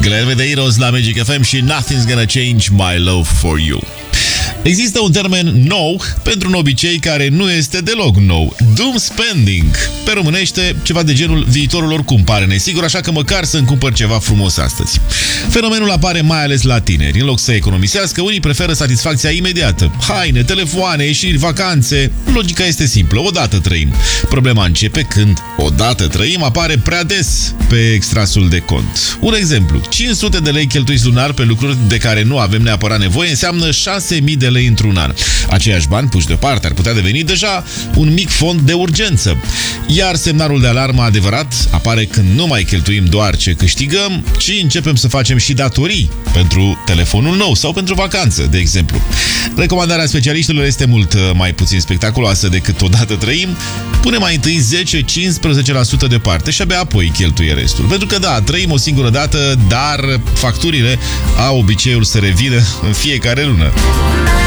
Glenn Medeiros la Magic FM și Nothing's Gonna Change My Love For You. Există un termen nou pentru un obicei care nu este deloc nou. Doom spending. Pe românește, ceva de genul viitorul oricum pare nesigur, așa că măcar să-mi cumpăr ceva frumos astăzi. Fenomenul apare mai ales la tineri. În loc să economisească, unii preferă satisfacția imediată. Haine, telefoane, ieșiri, vacanțe. Logica este simplă. Odată trăim. Problema începe când odată trăim apare prea des pe extrasul de cont. Un exemplu. 500 de lei cheltuiți lunar pe lucruri de care nu avem neapărat nevoie înseamnă 6.000 de lei într-un an. Aceiași bani puși deoparte ar putea deveni deja un mic fond de urgență. Iar semnalul de alarmă adevărat apare când nu mai cheltuim doar ce câștigăm, ci începem să facem și datorii pentru telefonul nou sau pentru vacanță, de exemplu. Recomandarea specialiștilor este mult mai puțin spectaculoasă decât odată trăim. Pune mai întâi 10-15% deoparte și abia apoi cheltuie restul. Pentru că da, trăim o singură dată, dar facturile au obiceiul să revină în fiecare lună.